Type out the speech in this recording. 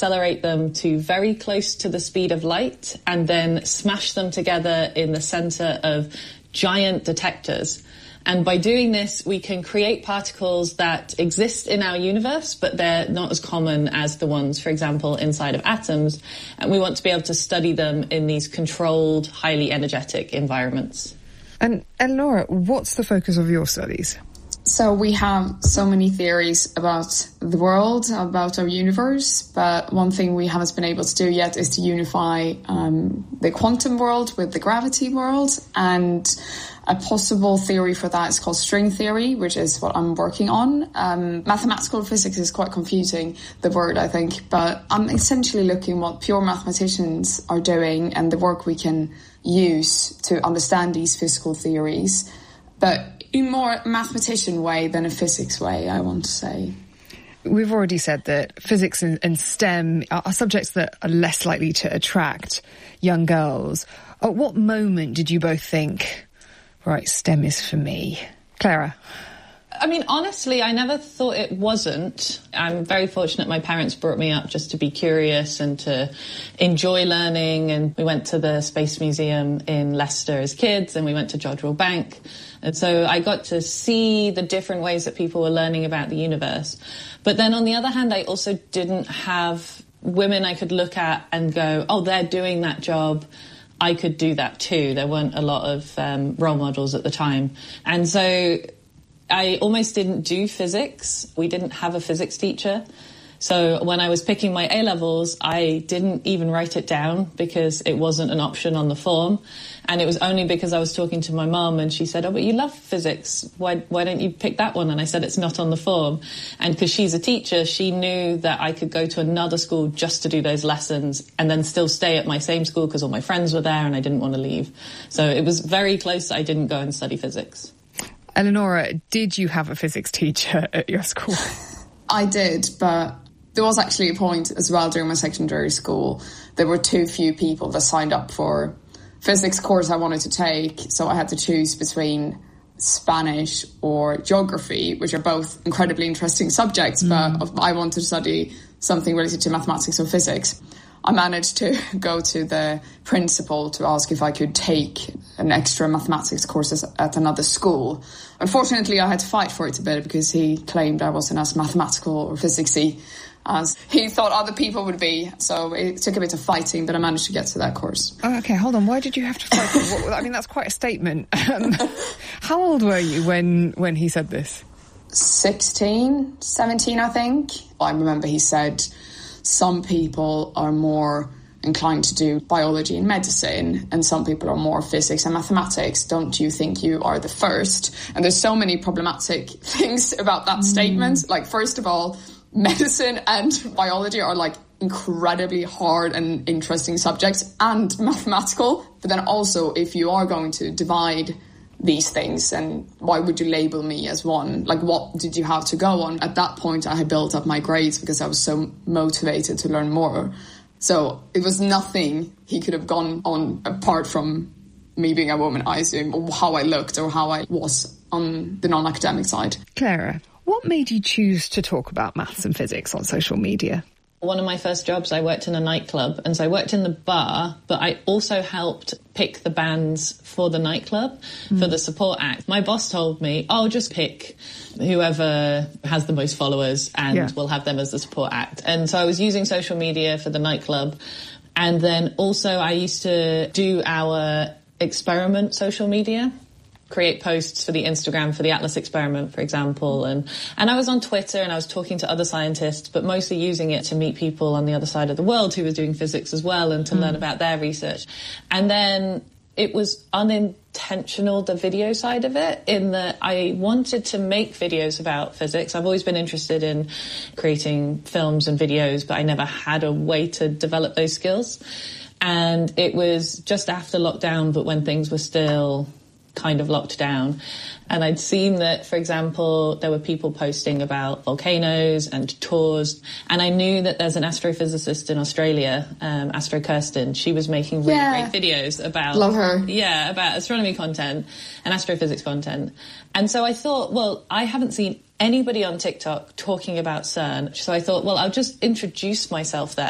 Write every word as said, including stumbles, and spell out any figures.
accelerate them to very close to the speed of light and then smash them together in the center of giant detectors. And by doing this, we can create particles that exist in our universe, but they're not as common as the ones, for example, inside of atoms. And we want to be able to study them in these controlled, highly energetic environments. And Eleonora, what's the focus of your studies? So we have so many theories about the world, about our universe, but one thing we haven't been able to do yet is to unify um, the quantum world with the gravity world. And a possible theory for that is called string theory, which is what I'm working on. Um, mathematical physics is quite confusing, the word, I think, but I'm essentially looking what pure mathematicians are doing and the work we can use to understand these physical theories, but in more mathematician way than a physics way, I want to say. We've already said that physics and, and STEM are subjects that are less likely to attract young girls. At what moment did you both think, right, STEM is for me? Clara? I mean, honestly, I never thought it wasn't. I'm very fortunate my parents brought me up just to be curious and to enjoy learning. And we went to the Space Museum in Leicester as kids, and we went to Jodrell Bank. And so I got to see the different ways that people were learning about the universe. But then on the other hand, I also didn't have women I could look at and go, oh, they're doing that job. I could do that too. There weren't a lot of um, role models at the time. And so I almost didn't do physics. We didn't have a physics teacher. So when I was picking my A-levels, I didn't even write it down because it wasn't an option on the form. And it was only because I was talking to my mum and she said, oh, but you love physics. Why, why don't you pick that one? And I said, it's not on the form. And because she's a teacher, she knew that I could go to another school just to do those lessons and then still stay at my same school because all my friends were there and I didn't want to leave. So it was very close that I didn't go and study physics. Eleonora, did you have a physics teacher at your school? I did, but there was actually a point as well during my secondary school. There were too few people that signed up for physics course I wanted to take, so I had to choose between Spanish or geography, which are both incredibly interesting subjects, mm. but I wanted to study something related to mathematics or physics. I managed to go to the principal to ask if I could take an extra mathematics course at another school. Unfortunately, I had to fight for it a bit because he claimed I wasn't as mathematical or physicsy as he thought other people would be. So it took a bit of fighting, but I managed to get to that course. Oh, okay, hold on. Why did you have to fight for it? I mean, that's quite a statement. Um, how old were you when, when he said this? sixteen, seventeen, I think. I remember he said some people are more inclined to do biology and medicine, and some people are more physics and mathematics. Don't you think you are the first? And there's so many problematic things about that mm. statement. Like, first of all, medicine and biology are like incredibly hard and interesting subjects and mathematical. But then also, if you are going to divide these things, and why would you label me as one? Like, what did you have to go on? At that point, I had built up my grades because I was so motivated to learn more. So it was nothing he could have gone on apart from me being a woman, I assume, or how I looked or how I was on the non-academic side. Clara, what made you choose to talk about maths and physics on social media? One of my first jobs, I worked in a nightclub, and so I worked in the bar, but I also helped pick the bands for the nightclub, mm. for the support act. My boss told me, oh, just pick whoever has the most followers and yeah. we'll have them as the support act. And so I was using social media for the nightclub. And then also I used to do our experiment social media, create posts for the Instagram for the Atlas experiment, for example. And, and I was on Twitter and I was talking to other scientists, but mostly using it to meet people on the other side of the world who were doing physics as well and to mm. learn about their research. And then it was unintentional, the video side of it, in that I wanted to make videos about physics. I've always been interested in creating films and videos, but I never had a way to develop those skills. And it was just after lockdown, but when things were still kind of locked down. And I'd seen that, for example, there were people posting about volcanoes and tours. And I knew that there's an astrophysicist in Australia, um, Astro Kirsten. She was making really yeah. great videos about... Love her. Yeah, about astronomy content and astrophysics content. And so I thought, well, I haven't seen anybody on TikTok talking about CERN. So I thought, well, I'll just introduce myself there